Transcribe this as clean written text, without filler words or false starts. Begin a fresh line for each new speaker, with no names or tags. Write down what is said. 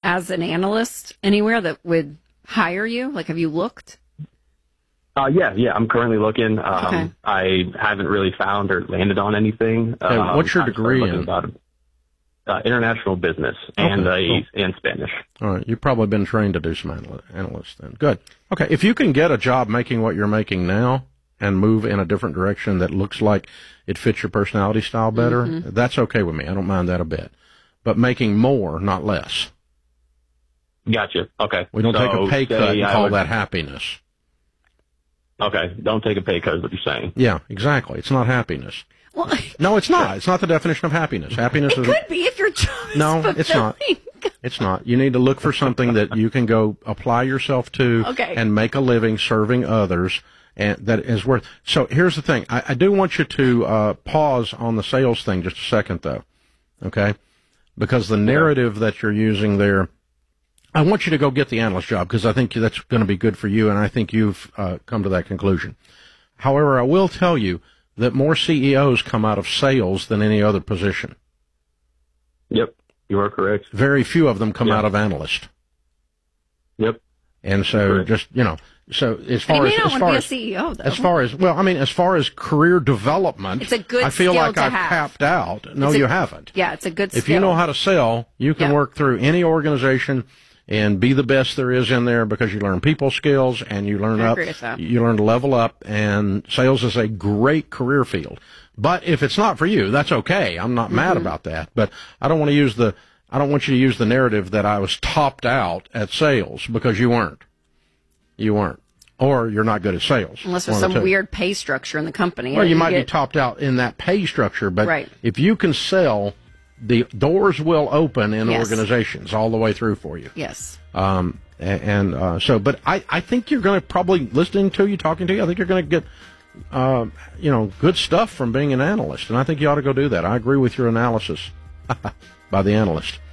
as an analyst anywhere that would hire you? Like, have you looked?
Yeah. I'm currently looking.
Okay.
I haven't really found or landed on anything.
Hey, what's your degree in?
International business and Spanish.
All right. You've probably been trained to do some analysts then. Good. Okay. If you can get a job making what you're making now and move in a different direction that looks like it fits your personality style better, that's okay with me. I don't mind that a bit. But making more, not less.
Gotcha. Okay.
We don't take a pay cut and call that happiness.
Okay. Don't take a pay cut is what you're saying.
Yeah, exactly. It's not happiness.
Well,
no, it's not. It's not the definition of happiness. Happiness
it could be if your job is fulfilling.
It's not. It's not. You need to look for something that you can go apply yourself to and make a living serving others, and that is worth. So here's the thing. I do want you to pause on the sales thing just a second, though, okay? Because the narrative that you're using there, I want you to go get the analyst job because I think that's going to be good for you, and I think you've come to that conclusion. However, I will tell you that more CEOs come out of sales than any other position.
Yep, you are correct.
Very few of them come out of analyst.
Yep.
And so just, so as far as,
as far as CEO, though.
As far as career development,
it's a good
I feel
skill
like
to
I've
have.
tapped out. No, you haven't.
Yeah, it's a good skill.
If you know how to sell, you can work through any organization and be the best there is in there because you learn people skills and you learn you learn to level up, and sales is a great career field. But if it's not for you, that's okay. I'm not mad about that. But I don't want you to use the narrative that I was topped out at sales because you weren't. You weren't. Or you're not good at sales.
Unless there's some weird pay structure in the company.
Well, you might be topped out in that pay structure, but if you can sell, the doors will open in organizations all the way through for you.
Yes.
But I think you're going to probably, listening to you, talking to you, I think you're going to get, good stuff from being an analyst. And I think you ought to go do that. I agree with your analysis by the analyst.